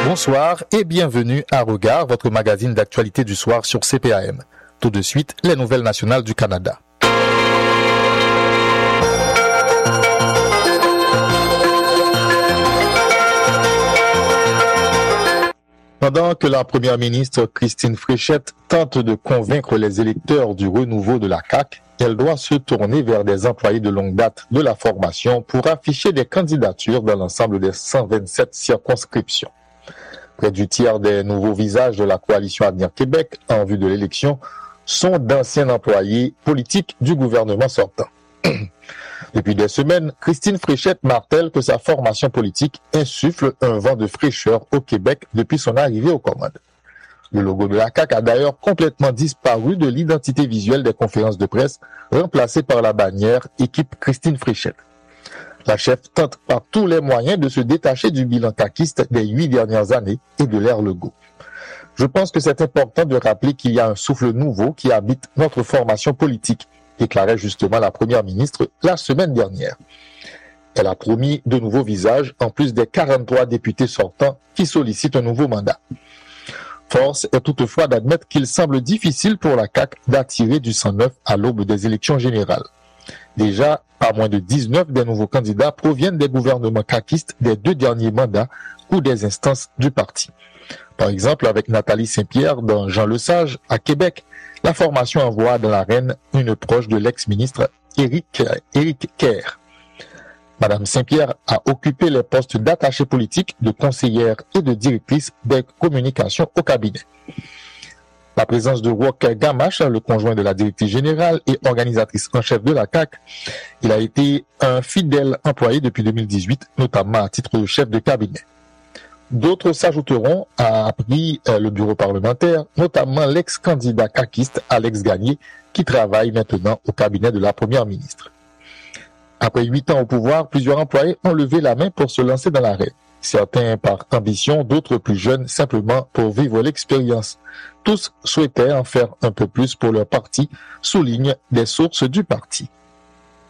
Bonsoir et bienvenue à Regard, votre magazine d'actualité du soir sur CPAM. Tout de suite, les nouvelles nationales du Canada. Pendant que la première ministre Christine Fréchette tente de convaincre les électeurs du renouveau de la CAQ, elle doit se tourner vers des employés de longue date de la formation pour afficher des candidatures dans l'ensemble des 127 circonscriptions. Près du tiers des nouveaux visages de la coalition Avenir Québec en vue de l'élection sont d'anciens employés politiques du gouvernement sortant. Depuis des semaines, Christine Fréchette martèle que sa formation politique insuffle un vent de fraîcheur au Québec depuis son arrivée aux commandes. Le logo de la CAQ a d'ailleurs complètement disparu de l'identité visuelle des conférences de presse, remplacé par la bannière « Équipe Christine Fréchette ». La chef tente par tous les moyens de se détacher du bilan caquiste des 8 dernières années et de l'ère Legault. Je pense que c'est important de rappeler qu'il y a un souffle nouveau qui habite notre formation politique, déclarait justement la première ministre la semaine dernière. Elle a promis de nouveaux visages, en plus des 43 députés sortants qui sollicitent un nouveau mandat. Force est toutefois d'admettre qu'il semble difficile pour la CAQ d'attirer du sang neuf à l'aube des élections générales. Déjà, pas moins de 19 des nouveaux candidats proviennent des gouvernements caquistes des 2 derniers mandats ou des instances du parti. Par exemple, avec Nathalie Saint-Pierre dans Jean Lesage, à Québec, la formation envoie dans l'arène une proche de l'ex-ministre Éric Kerr. Madame Saint-Pierre a occupé les postes d'attachée politique, de conseillère et de directrice des communications au cabinet. La présence de Roch Gamache, le conjoint de la directrice générale et organisatrice en chef de la CAQ, il a été un fidèle employé depuis 2018, notamment à titre de chef de cabinet. D'autres s'ajouteront, a appris le bureau parlementaire, notamment l'ex-candidat caquiste Alex Gagné, qui travaille maintenant au cabinet de la première ministre. Après 8 ans au pouvoir, plusieurs employés ont levé la main pour se lancer dans l'arène. Certains par ambition, d'autres plus jeunes simplement pour vivre l'expérience. Tous souhaitaient en faire un peu plus pour leur parti, soulignent des sources du parti.